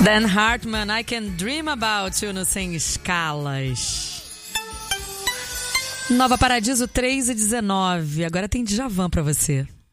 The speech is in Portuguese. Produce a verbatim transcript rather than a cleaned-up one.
Dan Hartman, I Can Dream About You no Sem Escalas. Nova Paradiso três e dezenove. Agora tem Djavan pra você.